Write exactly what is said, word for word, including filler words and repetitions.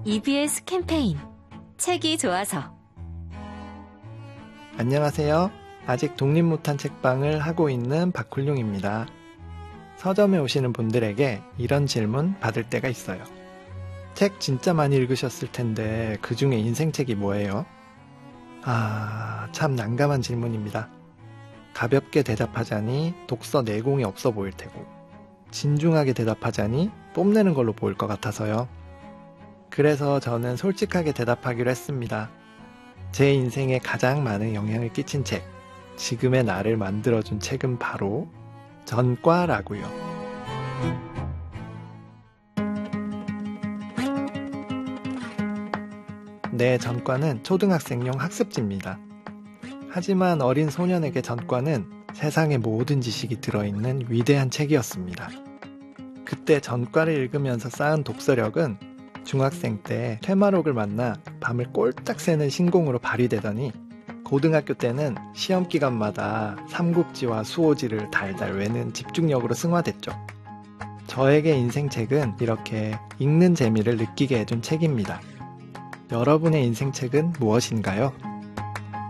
이비에스 캠페인 책이 좋아서. 안녕하세요. 아직 독립 못한 책방을 하고 있는 박훌룡입니다. 서점에 오시는 분들에게 이런 질문 받을 때가 있어요. 책 진짜 많이 읽으셨을 텐데 그 중에 인생책이 뭐예요? 아, 참 난감한 질문입니다. 가볍게 대답하자니 독서 내공이 없어 보일 테고, 진중하게 대답하자니 뽐내는 걸로 보일 것 같아서요. 그래서 저는 솔직하게 대답하기로 했습니다. 제 인생에 가장 많은 영향을 끼친 책, 지금의 나를 만들어준 책은 바로 전과라고요. 네, 전과는 초등학생용 학습지입니다. 하지만 어린 소년에게 전과는 세상의 모든 지식이 들어있는 위대한 책이었습니다. 그때 전과를 읽으면서 쌓은 독서력은 중학생 때 퇴마록을 만나 밤을 꼴딱 새는 신공으로 발휘되더니 고등학교 때는 시험 기간마다 삼국지와 수호지를 달달 외는 집중력으로 승화됐죠. 저에게 인생책은 이렇게 읽는 재미를 느끼게 해준 책입니다. 여러분의 인생책은 무엇인가요?